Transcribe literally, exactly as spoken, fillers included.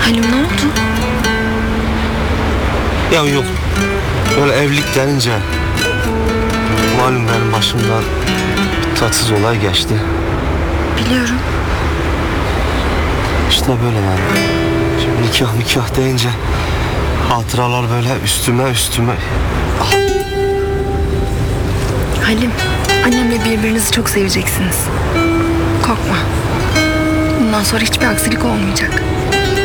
Halim ne oldu? Ya yok. Böyle evlilik denince malum benim başımdan bir tatsız olay geçti. Biliyorum. İşte böyle yani. Şimdi nikah nikah deyince hatıralar böyle üstüme üstüme. Halim, annemle birbirinizi çok seveceksiniz. Korkma. Bundan sonra hiçbir aksilik olmayacak.